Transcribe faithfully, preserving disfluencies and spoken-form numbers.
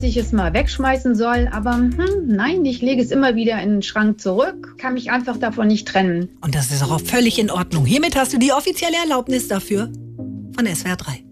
ich es mal wegschmeißen soll, aber hm, nein, ich lege es immer wieder in den Schrank zurück, kann mich einfach davon nicht trennen. Und das ist auch völlig in Ordnung. Hiermit hast du die offizielle Erlaubnis dafür von S W R drei.